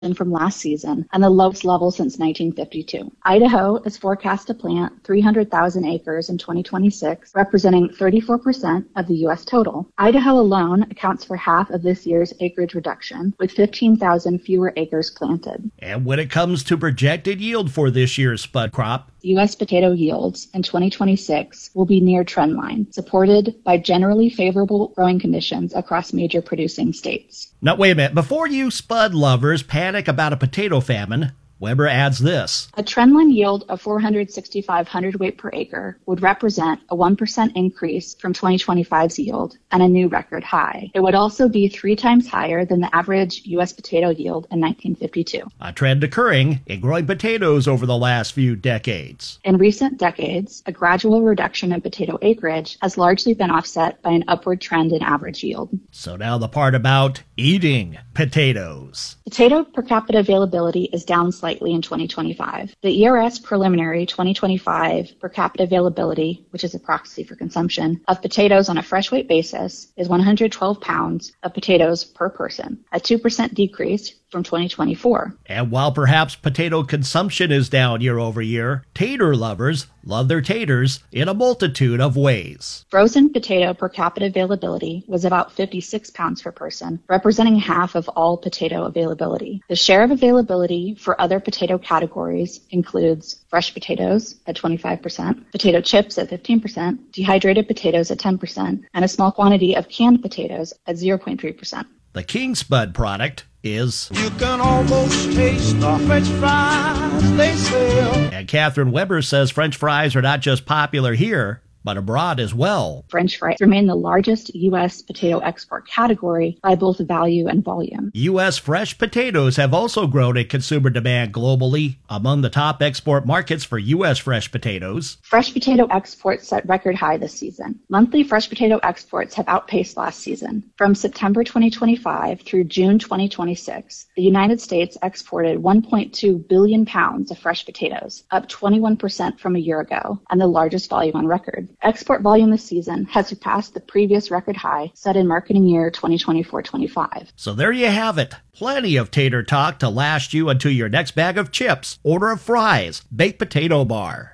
from last season and the lowest level since 1952. Idaho is forecast to plant 300,000 acres in 2026, representing 34% of the U.S. total. Idaho alone accounts for half of this year's acreage reduction, with 15,000 fewer acres planted. And when it comes to projected yield for this year's spud crop, U.S. potato yields in 2026 will be near trend line, supported by generally favorable growing conditions across major producing states. Now, wait a minute. Before you spud lovers panic about a potato famine, Weber adds this. A trendline yield of 465 hundredweight per acre would represent a 1% increase from 2025's yield and a new record high. It would also be 3 times higher than the average U.S. potato yield in 1952. A trend occurring in growing potatoes over the last few decades. In recent decades, a gradual reduction in potato acreage has largely been offset by an upward trend in average yield. So now the part about eating potatoes. Potato per capita availability is down slightly in 2025. The ERS preliminary 2025 per capita availability, which is a proxy for consumption, of potatoes on a fresh weight basis is 112 pounds of potatoes per person, a 2% decrease from 2024. And while perhaps potato consumption is down year over year, tater lovers love their taters in a multitude of ways. Frozen potato per capita availability was about 56 pounds per person, representing half of all potato availability. The share of availability for other potato categories includes fresh potatoes at 25%, potato chips at 15%, dehydrated potatoes at 10%, and a small quantity of canned potatoes at 0.3%. The King Spud product is... You can almost taste the French fries they sell. And Catherine Weber says French fries are not just popular here, but abroad as well. French fries remain the largest U.S. potato export category by both value and volume. U.S. fresh potatoes have also grown in consumer demand globally. Among the top export markets for U.S. fresh potatoes, fresh potato exports set record high this season. Monthly fresh potato exports have outpaced last season. From September 2025 through June 2026, the United States exported 1.2 billion pounds of fresh potatoes, up 21% from a year ago, and the largest volume on record. Export volume this season has surpassed the previous record high set in marketing year 2024-25. So there you have it. Plenty of tater talk to last you until your next bag of chips, order of fries, baked potato bar.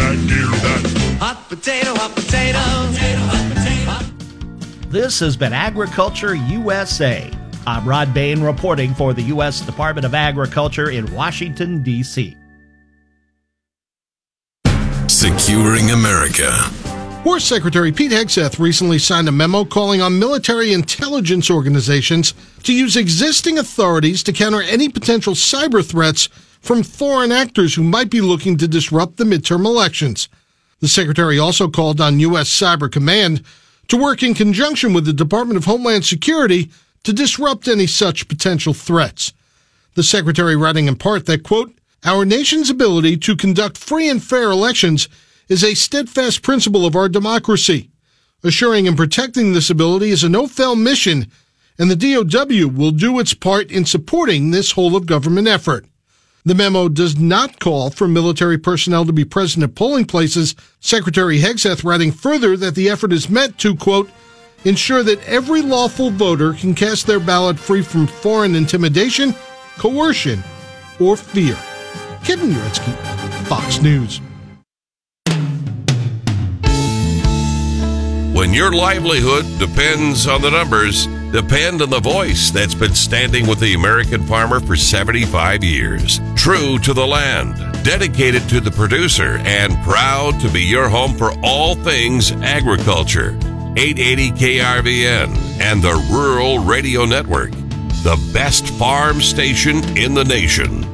Hot potato, hot potato, hot potato. This has been Agriculture USA. I'm Rod Bain reporting for the U.S. Department of Agriculture in Washington, D.C. Securing America. War Secretary Pete Hegseth recently signed a memo calling on military intelligence organizations to use existing authorities to counter any potential cyber threats from foreign actors who might be looking to disrupt the midterm elections. The Secretary also called on U.S. Cyber Command to work in conjunction with the Department of Homeland Security to disrupt any such potential threats. The Secretary writing in part that, quote, "Our nation's ability to conduct free and fair elections is a steadfast principle of our democracy. Assuring and protecting this ability is a no-fail mission, and the DOW will do its part in supporting this whole-of-government effort." The memo does not call for military personnel to be present at polling places, Secretary Hegseth writing further that the effort is meant to, quote, "ensure that every lawful voter can cast their ballot free from foreign intimidation, coercion, or fear." Kevin Uretsky, Fox News. When your livelihood depends on the numbers, depend on the voice that's been standing with the American farmer for 75 years. True to the land, dedicated to the producer, and proud to be your home for all things agriculture. 880 KRVN and the Rural Radio Network, the best farm station in the nation.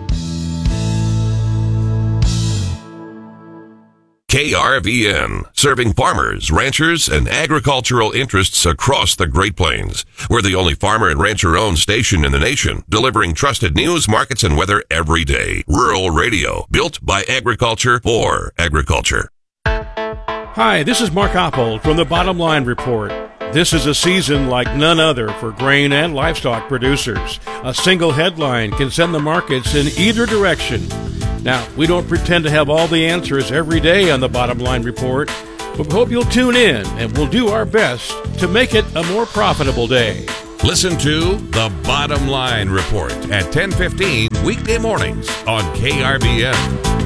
KRVN, serving farmers, ranchers, and agricultural interests across the Great Plains. We're the only farmer and rancher-owned station in the nation, delivering trusted news, markets, and weather every day. Rural Radio, built by agriculture for agriculture. Hi, this is Mark Oppold from the Bottom Line Report. This is a season like none other for grain and livestock producers. A single headline can send the markets in either direction. Now, we don't pretend to have all the answers every day on the Bottom Line Report, but we hope you'll tune in and we'll do our best to make it a more profitable day. Listen to The Bottom Line Report at 10:15 weekday mornings on KRVN.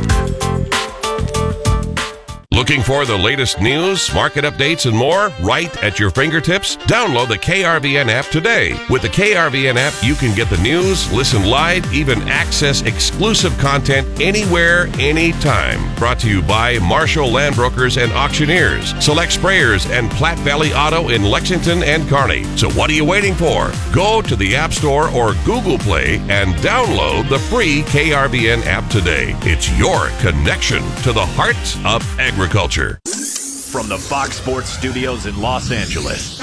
Looking for the latest news, market updates, and more right at your fingertips? Download the KRVN app today. With the KRVN app, you can get the news, listen live, even access exclusive content anywhere, anytime. Brought to you by Marshall Land Brokers and Auctioneers, Select Sprayers, and Platte Valley Auto in Lexington and Kearney. So what are you waiting for? Go to the App Store or Google Play and download the free KRVN app today. It's your connection to the heart of agriculture. From the Fox Sports Studios in Los Angeles,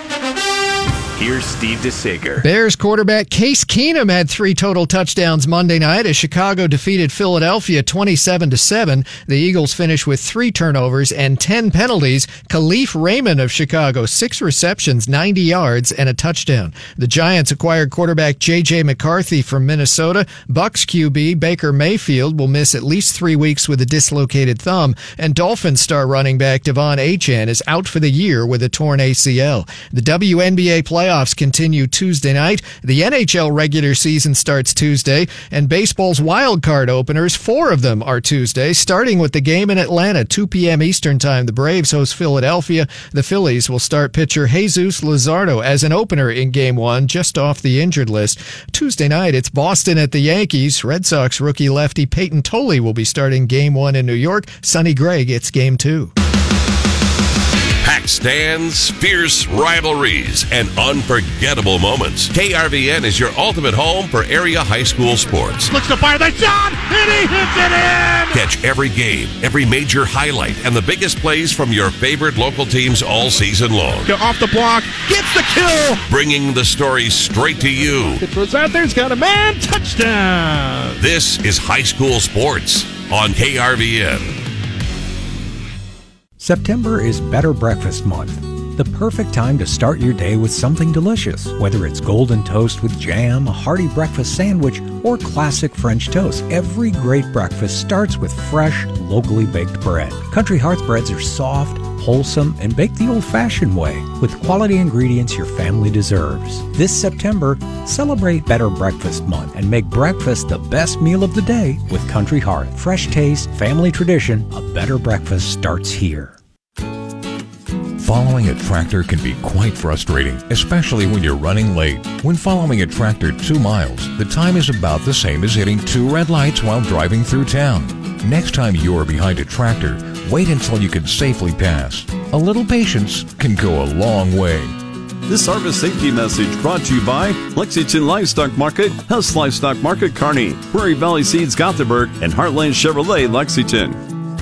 here's Steve DeSager. Bears quarterback Case Keenum had 3 total touchdowns Monday night as Chicago defeated Philadelphia 27-7. The Eagles finished with 3 turnovers and 10 penalties. Khalif Raymond of Chicago, 6 receptions, 90 yards, and a touchdown. The Giants acquired quarterback J.J. McCarthy from Minnesota. Bucs QB Baker Mayfield will miss at least 3 weeks with a dislocated thumb, and Dolphins star running back Devon Achane is out for the year with a torn ACL. The WNBA playoffs continue Tuesday night. The NHL regular season starts Tuesday, and baseball's wild card openers, 4 of them are Tuesday, starting with the game in Atlanta, 2 p.m. Eastern Time. The Braves host Philadelphia. The Phillies will start pitcher Jesus Luzardo as an opener in Game 1, just off the injured list. Tuesday night, it's Boston at the Yankees. Red Sox rookie lefty Peyton Tolley will be starting Game 1 in New York. Sonny Gray gets Game 2. Packed stands, fierce rivalries, and unforgettable moments. KRVN is your ultimate home for area high school sports. Looks to fire the shot, and he hits it in! Catch every game, every major highlight, and the biggest plays from your favorite local teams all season long. Go off the block, gets the kill! Bringing the stories straight to you. It was out there, he's got a man, touchdown! This is high school sports on KRVN. September is Better Breakfast Month. The perfect time to start your day with something delicious, whether it's golden toast with jam, a hearty breakfast sandwich, or classic French toast. Every great breakfast starts with fresh, locally baked bread. Country Hearts breads are soft, wholesome, and baked the old-fashioned way, with quality ingredients your family deserves. This September, celebrate Better Breakfast Month and make breakfast the best meal of the day with Country Heart. Fresh taste, family tradition, a better breakfast starts here. Following a tractor can be quite frustrating, especially when you're running late. When following a tractor 2 miles, the time is about the same as hitting 2 red lights while driving through town. Next time you're behind a tractor, wait until you can safely pass. A little patience can go a long way. This service safety message brought to you by Lexington Livestock Market, Hess Livestock Market Kearney, Prairie Valley Seeds Gothenburg, and Heartland Chevrolet Lexington.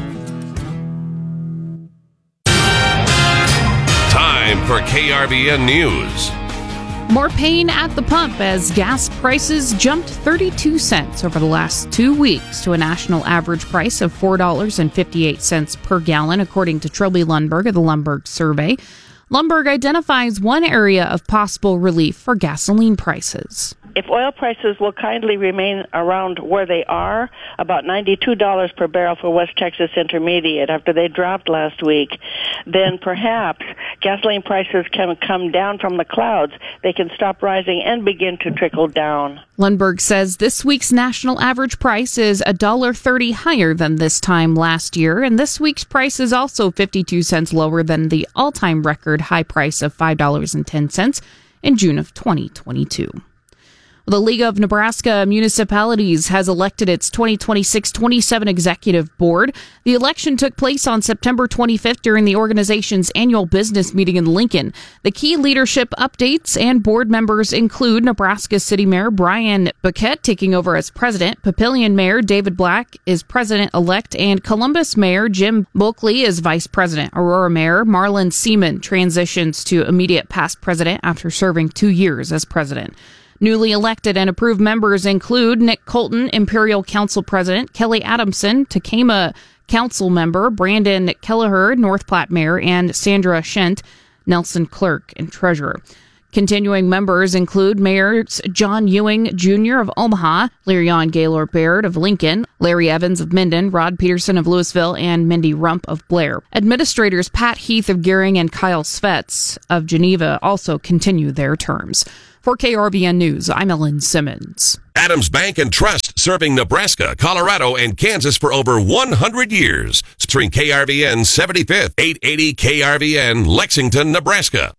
Time for KRVN News. More pain at the pump as gas prices jumped 32 cents over the last 2 weeks to a national average price of $4.58 per gallon, according to Trilby Lundberg of the Lundberg Survey. Lundberg identifies one area of possible relief for gasoline prices. If oil prices will kindly remain around where they are, about $92 per barrel for West Texas Intermediate after they dropped last week, then perhaps gasoline prices can come down from the clouds. They can stop rising and begin to trickle down. Lundberg says this week's national average price is $1.30 higher than this time last year, and this week's price is also 52 cents lower than the all-time record high price of $5.10 in June of 2022. The League of Nebraska Municipalities has elected its 2026-27 executive board. The election took place on September 25th during the organization's annual business meeting in Lincoln. The key leadership updates and board members include Nebraska City Mayor Brian Buquette taking over as president, Papillion Mayor David Black is president-elect, and Columbus Mayor Jim Bulkley is vice president. Aurora Mayor Marlon Seaman transitions to immediate past president after serving 2 years as president. Newly elected and approved members include Nick Colton, Imperial Council President, Kelly Adamson, Takema Council Member, Brandon Kelleher, North Platte Mayor, and Sandra Shent, Nelson Clerk and Treasurer. Continuing members include Mayors John Ewing Jr. of Omaha, Larion Gaylord Baird of Lincoln, Larry Evans of Minden, Rod Peterson of Louisville, and Mindy Rump of Blair. Administrators Pat Heath of Gering and Kyle Svets of Geneva also continue their terms. For KRBN News, I'm Ellen Simmons. Adams Bank and Trust, serving Nebraska, Colorado, and Kansas for over 100 years. Sponsoring KRVN 75th, 880 KRVN, Lexington, Nebraska.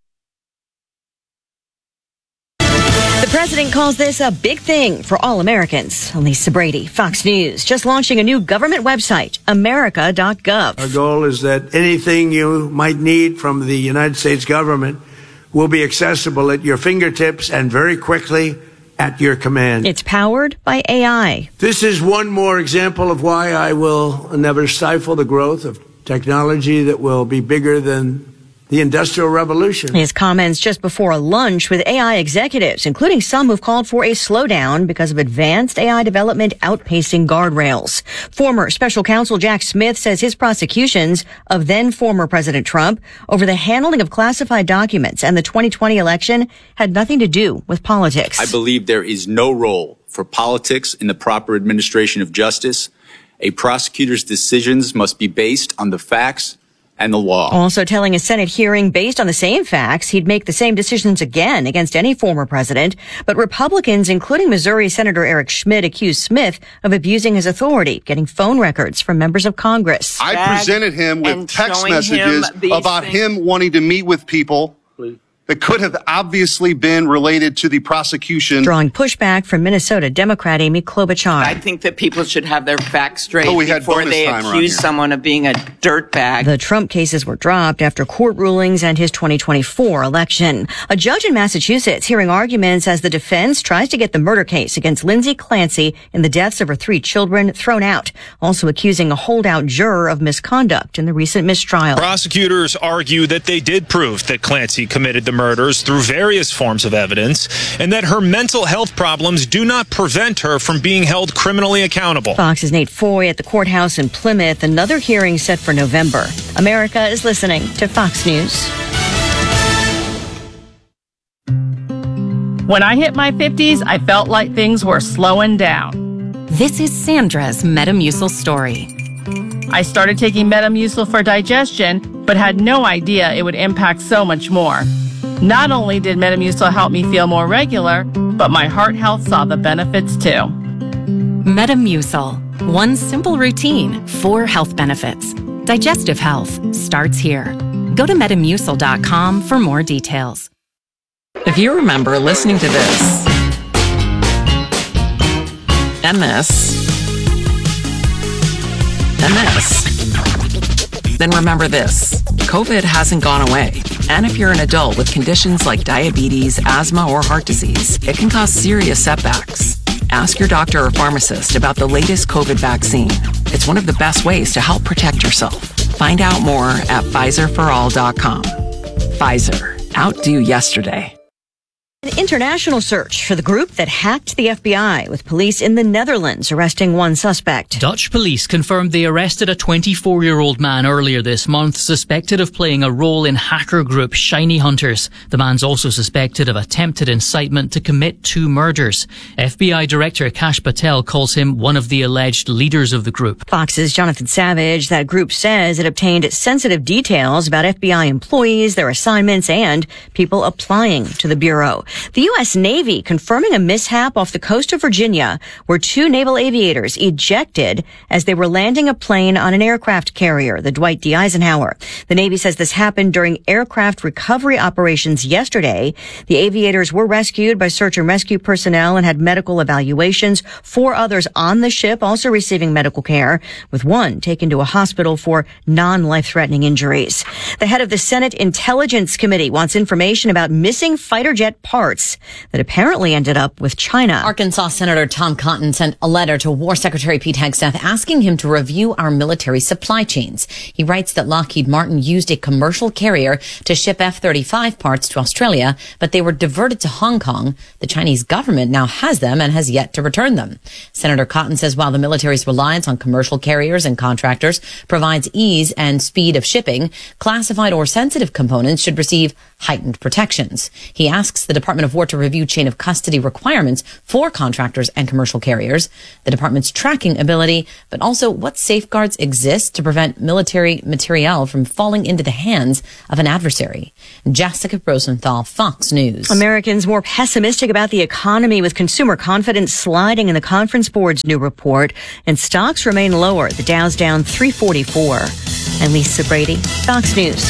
The president calls this a big thing for all Americans. Lisa Brady, Fox News, just launching a new government website, America.gov. Our goal is that anything you might need from the United States government will be accessible at your fingertips and very quickly at your command. It's powered by AI. This is one more example of why I will never stifle the growth of technology that will be bigger than the Industrial Revolution. His comments just before a lunch with AI executives, including some who've called for a slowdown because of advanced AI development outpacing guardrails. Former special counsel Jack Smith says his prosecutions of then former President Trump over the handling of classified documents and the 2020 election had nothing to do with politics. I believe there is no role for politics in the proper administration of justice. A prosecutor's decisions must be based on the facts and the law. Also telling a Senate hearing based on the same facts, he'd make the same decisions again against any former president. But Republicans, including Missouri Senator Eric Schmidt, accused Smith of abusing his authority, getting phone records from members of Congress. I presented him with text messages about him wanting to meet with people that could have obviously been related to the prosecution. Drawing pushback from Minnesota Democrat Amy Klobuchar. I think that people should have their facts straight before they accuse someone of being a dirtbag. The Trump cases were dropped after court rulings and his 2024 election. A judge in Massachusetts hearing arguments as the defense tries to get the murder case against Lindsay Clancy in the deaths of her 3 children thrown out, also accusing a holdout juror of misconduct in the recent mistrial. Prosecutors argue that they did prove that Clancy committed the murders through various forms of evidence, and that her mental health problems do not prevent her from being held criminally accountable. Fox's Nate Foy at the courthouse in Plymouth, another hearing set for November. America is listening to Fox News. When I hit my 50s, I felt like things were slowing down. This is Sandra's Metamucil story. I started taking Metamucil for digestion, but had no idea it would impact so much more. Not only did Metamucil help me feel more regular, but my heart health saw the benefits too. Metamucil. One simple routine, 4 health benefits. Digestive health starts here. Go to Metamucil.com for more details. If you remember listening to this, and this, then remember this. COVID hasn't gone away. And if you're an adult with conditions like diabetes, asthma, or heart disease, it can cause serious setbacks. Ask your doctor or pharmacist about the latest COVID vaccine. It's one of the best ways to help protect yourself. Find out more at PfizerForAll.com. Pfizer. Outdo yesterday. An international search for the group that hacked the FBI, with police in the Netherlands arresting one suspect. Dutch police confirmed they arrested a 24-year-old man earlier this month, suspected of playing a role in hacker group Shiny Hunters. The man's also suspected of attempted incitement to commit 2 murders. FBI Director Kash Patel calls him one of the alleged leaders of the group. Fox's Jonathan Savage. That group says it obtained sensitive details about FBI employees, their assignments, and people applying to the Bureau. The U.S. Navy confirming a mishap off the coast of Virginia where 2 naval aviators ejected as they were landing a plane on an aircraft carrier, the Dwight D. Eisenhower. The Navy says this happened during aircraft recovery operations yesterday. The aviators were rescued by search and rescue personnel and had medical evaluations. 4 others on the ship also receiving medical care, with 1 taken to a hospital for non-life-threatening injuries. The head of the Senate Intelligence Committee wants information about missing fighter jet parts that apparently ended up with China. Arkansas Senator Tom Cotton sent a letter to War Secretary Pete Hegseth asking him to review our military supply chains. He writes that Lockheed Martin used a commercial carrier to ship F-35 parts to Australia, but they were diverted to Hong Kong. The Chinese government now has them and has yet to return them. Senator Cotton says while the military's reliance on commercial carriers and contractors provides ease and speed of shipping, classified or sensitive components should receive heightened protections. He asks the Department Department of War to review chain of custody requirements for contractors and commercial carriers, the department's tracking ability, but also what safeguards exist to prevent military materiel from falling into the hands of an adversary. Jessica Rosenthal, Fox News. Americans more pessimistic about the economy, with consumer confidence sliding in the Conference Board's new report, and stocks remain lower. The Dow's down 344. I'm Lisa Brady, Fox News.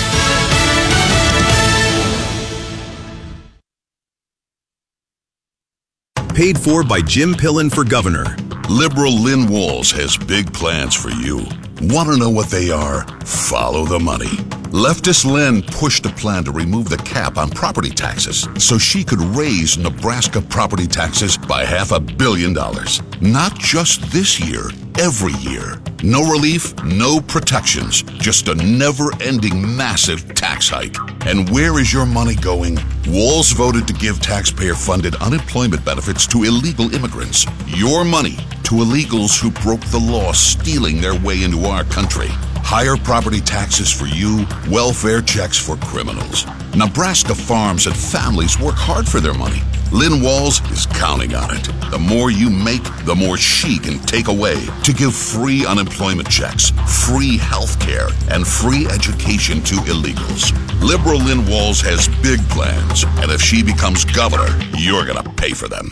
Paid for by Jim Pillen for governor. Liberal Lynn Walls has big plans for you. Want to know what they are? Follow the money. Leftist Lynn pushed a plan to remove the cap on property taxes so she could raise Nebraska property taxes by $500 million. Not just this year, every year. No relief, no protections, just a never-ending massive tax hike. And where is your money going? Walls voted to give taxpayer-funded unemployment benefits to illegal immigrants. Your money to illegals who broke the law, stealing their way into our country. Higher property taxes for you, welfare checks for criminals. Nebraska farms and families work hard for their money. Lynn Walls is counting on it. The more you make, the more she can take away to give free unemployment checks, free health care, and free education to illegals. Liberal Lynn Walls has big plans, and if she becomes governor, you're gonna pay for them.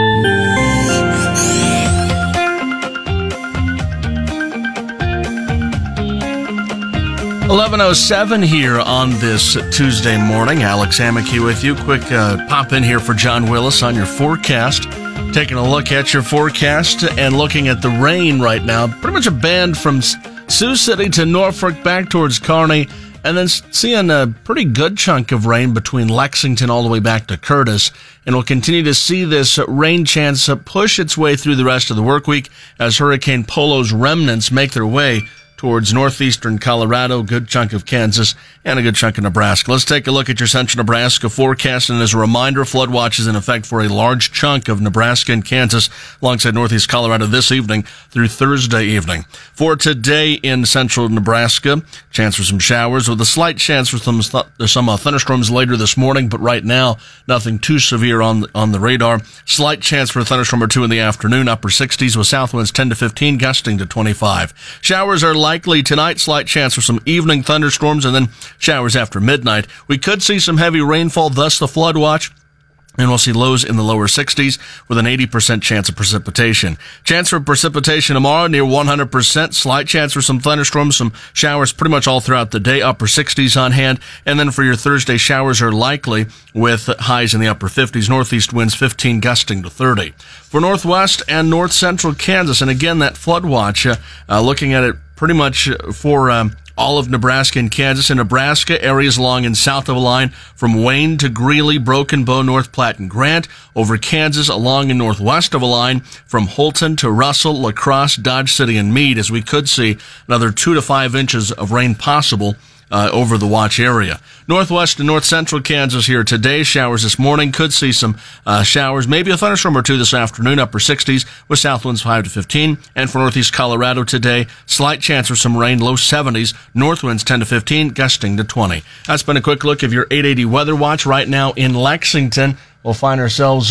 11:07 here on this Tuesday morning. Alex Amicky with you. Quick pop in here for John Willis on your forecast. Taking a look at your forecast and looking at the rain right now. Pretty much a band from Sioux City to Norfolk back towards Kearney, and then seeing a pretty good chunk of rain between Lexington all the way back to Curtis. And we'll continue to see this rain chance push its way through the rest of the work week as Hurricane Polo's remnants make their way towards northeastern Colorado, good chunk of Kansas, and a good chunk of Nebraska. Let's take a look at your central Nebraska forecast. And as a reminder, flood watch is in effect for a large chunk of Nebraska and Kansas alongside northeast Colorado this evening through Thursday evening. For today in central Nebraska, chance for some showers with a slight chance for some thunderstorms later this morning, but right now, nothing too severe on the radar. Slight chance for a thunderstorm or two in the afternoon, upper 60s with south winds 10 to 15, gusting to 25. Showers are likely tonight, slight chance for some evening thunderstorms and then showers after midnight. We could see some heavy rainfall, thus the flood watch. And we'll see lows in the lower 60s with an 80% chance of precipitation. Chance for precipitation tomorrow near 100%. Slight chance for some thunderstorms, some showers pretty much all throughout the day. Upper 60s on hand. And then for your Thursday, showers are likely with highs in the upper 50s. Northeast winds 15 gusting to 30. For northwest and north central Kansas, and again that flood watch, looking at it pretty much for all of Nebraska and Kansas. In Nebraska, areas along and south of a line from Wayne to Greeley, Broken Bow, North Platte, and Grant. Over Kansas, along and northwest of a line from Holton to Russell, La Crosse, Dodge City, and Meade, as we could see another 2 to 5 inches of rain possible over the watch area. Northwest and north central Kansas here today. Showers this morning. Could see some showers, maybe a thunderstorm or two this afternoon, upper 60s with south winds 5 to 15. And for northeast Colorado today, slight chance for some rain, low 70s, north winds 10 to 15, gusting to 20. That's been a quick look of your 880 weather watch. Right now in Lexington, we'll find ourselves...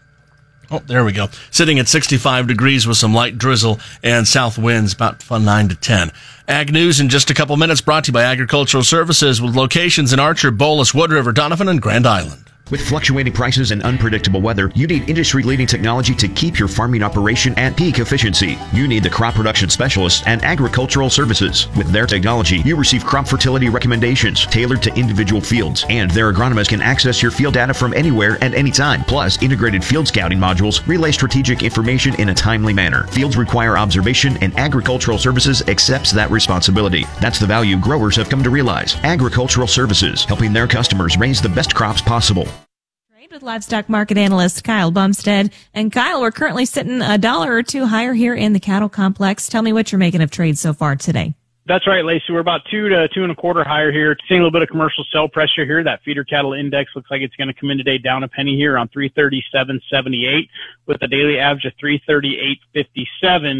Oh, there we go. Sitting at 65 degrees with some light drizzle and south winds about 9 to 10. Ag News in just a couple minutes, brought to you by Agricultural Services with locations in Archer, Bolus, Wood River, Donovan, and Grand Island. With fluctuating prices and unpredictable weather, you need industry-leading technology to keep your farming operation at peak efficiency. You need the crop production specialists and Agricultural Services. With their technology, you receive crop fertility recommendations tailored to individual fields, and their agronomists can access your field data from anywhere at any time. Plus, integrated field scouting modules relay strategic information in a timely manner. Fields require observation, and Agricultural Services accepts that responsibility. That's the value growers have come to realize. Agricultural Services, helping their customers raise the best crops possible. With livestock market analyst Kyle Bumstead. And Kyle, we're currently sitting $1 or $2 higher here in the cattle complex. Tell me what you're making of trades so far today. That's right, Lacey. We're about 2 to 2.25 higher here. Seeing a little bit of commercial sell pressure here. That feeder cattle index looks like it's going to come in today down a penny here on 337.78 with a daily average of 338.57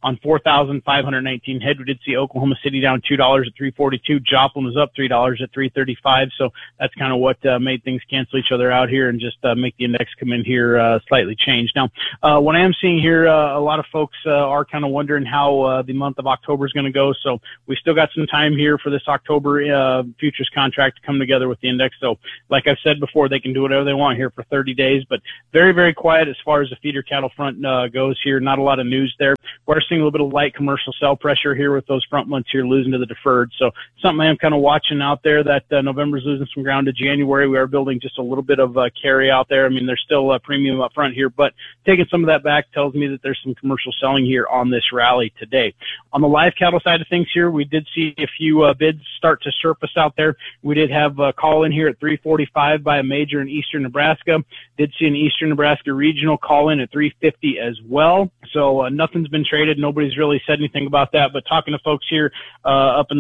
on 4,519 head. We did see Oklahoma City down $2 at 342. Joplin was up $3 at 335. So that's kind of what made things cancel each other out here and just make the index come in here slightly changed. Now, what I am seeing here, a lot of folks are kind of wondering how the month of October is going to go. So we still got some time here for this October futures contract to come together with the index. So like I've said before, they can do whatever they want here for 30 days, but very, very quiet as far as the feeder cattle front goes here. Not a lot of news there. We're seeing a little bit of light commercial sell pressure here with those front months here losing to the deferred. So something I am kind of watching out there that November's losing some ground to January. We are building just a little bit of carry out there. I mean, there's still a premium up front here, but taking some of that back tells me that there's some commercial selling here on this rally today. On the live cattle side of things here, we did see a few bids start to surface out there. We did have a call in here at 345 by a major in eastern Nebraska. Did see an eastern Nebraska regional call in at 350 as well. So nothing's been traded. Nobody's really said anything about that, but talking to folks here up in